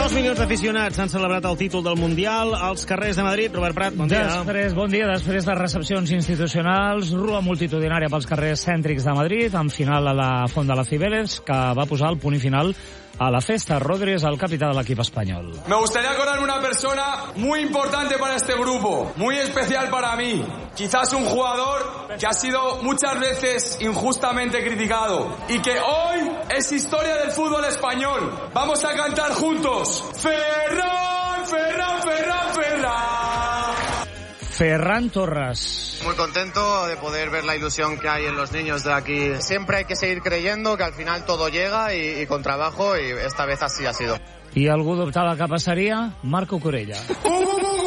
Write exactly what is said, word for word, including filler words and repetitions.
Dos milions d'aficionats han celebrat el títol del Mundial als carrers de Madrid. Robert Prat, bon dia. Després, bon dia. Després de recepcions institucionals, rua multitudinària pels carrers cèntrics de Madrid, amb final a la Font de la Cibeles, que va posar el punt i final a la festa. Rodri és el capità de l'equip espanyol. Me gustaría acordar una persona muy importante para este grupo, muy especial para mí. Quizás un jugador que ha sido muchas veces injustamente criticado y que hoy es historia del fútbol español. Vamos a cantar juntos. Ferran, Ferran, Ferran, Ferran. Ferran Torres. Muy contento de poder ver la ilusión que hay en los niños de aquí. Siempre hay que seguir creyendo que al final todo llega y, y con trabajo, y esta vez así ha sido. I algú dubtava que passaria? Marco Corella. Uh, uh, uh,